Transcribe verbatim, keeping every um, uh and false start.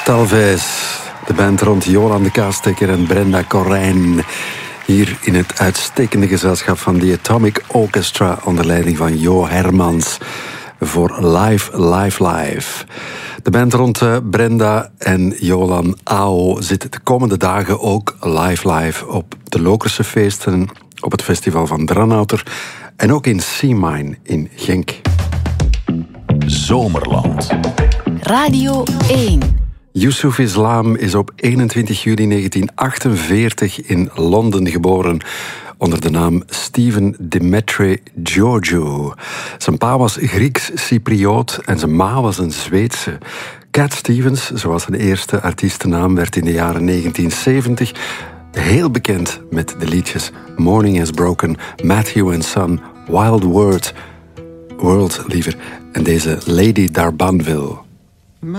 Talvez, de band rond Johan de Kaastekker en Brenda Corijn. Hier in het uitstekende gezelschap van The Atomic Orchestra onder leiding van Jo Hermans voor Live, Live, Live. De band rond Brenda en Jolan A O zit de komende dagen ook live, live op de Lokerse feesten, op het festival van Dranouter en ook in C-Mine in Genk. Zomerland. Radio één. Yusuf Islam is op eenentwintig juli negentien achtenveertig in Londen geboren onder de naam Steven Dimitri Georgiou. Zijn pa was Grieks-Cypriot en zijn ma was een Zweedse. Cat Stevens, zoals zijn eerste artiestennaam, werd in de jaren negentien zeventig heel bekend met de liedjes Morning Has Broken, Matthew and Son, Wild World, World liever, en deze Lady Darbanville.